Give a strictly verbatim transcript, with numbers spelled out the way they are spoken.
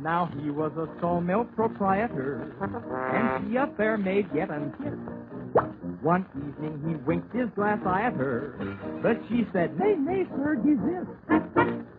Now he was a sawmill proprietor, and she a fair maid yet unkissed. One evening he winked his glass eye at her, but she said, "Nay, nay, sir, desist."